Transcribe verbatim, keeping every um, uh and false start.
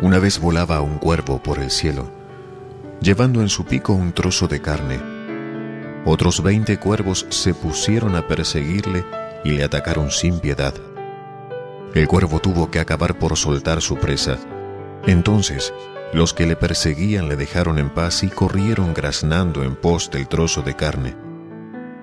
Una vez volaba un cuervo por el cielo, llevando en su pico un trozo de carne. Otros veinte cuervos se pusieron a perseguirle y le atacaron sin piedad. El cuervo tuvo que acabar por soltar su presa. Entonces, los que le perseguían le dejaron en paz y corrieron graznando en pos del trozo de carne.